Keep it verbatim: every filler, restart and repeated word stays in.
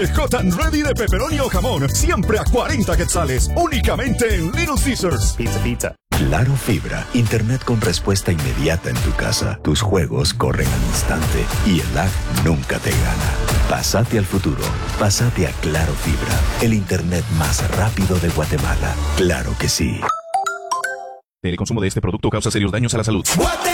Hot and Ready de pepperoni o jamón, siempre a cuarenta quetzales, únicamente en Little Caesars. Pizza, pizza. Claro Fibra, internet con respuesta inmediata en tu casa. Tus juegos corren al instante y el lag nunca te gana. Pásate al futuro, pásate a Claro Fibra, el internet más rápido de Guatemala. Claro que sí. El consumo de este producto causa serios daños a la salud.